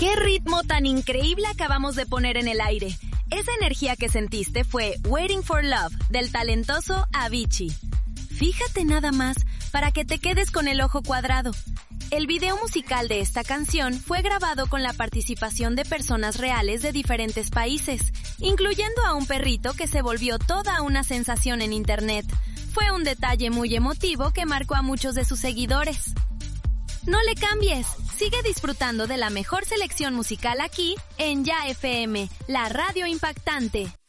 ¡Qué ritmo tan increíble acabamos de poner en el aire! Esa energía que sentiste fue Waiting for Love, del talentoso Avicii. Fíjate nada más, para que te quedes con el ojo cuadrado. El video musical de esta canción fue grabado con la participación de personas reales de diferentes países, incluyendo a un perrito que se volvió toda una sensación en internet. Fue un detalle muy emotivo que marcó a muchos de sus seguidores. No le cambies, sigue disfrutando de la mejor selección musical aquí en Ya FM, la radio impactante.